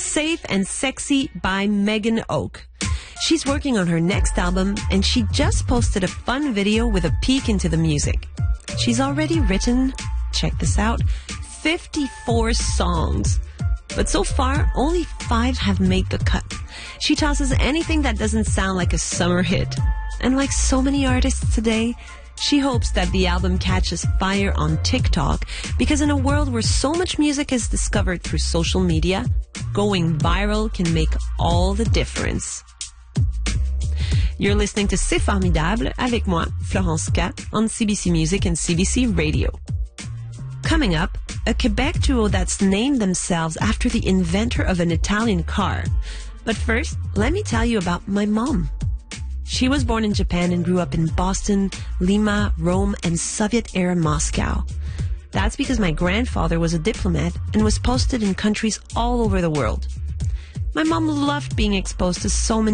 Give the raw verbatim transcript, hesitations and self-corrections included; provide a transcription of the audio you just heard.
Safe and Sexy by Megan Oak. She's working on her next album, and she just posted a fun video with a peek into the music. She's already written, check this out, fifty-four songs. But so far, only five have made the cut. She tosses anything that doesn't sound like a summer hit. And like so many artists today, she hopes that the album catches fire on TikTok, because in a world where so much music is discovered through social media, going viral can make all the difference. You're listening to C'est Formidable avec moi, Florence K, on C B C Music and C B C Radio. Coming up, a Quebec duo that's named themselves after the inventor of an Italian car. But first, let me tell you about my mom. She was born in Japan and grew up in Boston, Lima, Rome, and Soviet-era Moscow. That's because my grandfather was a diplomat and was posted in countries all over the world. My mom loved being exposed to so many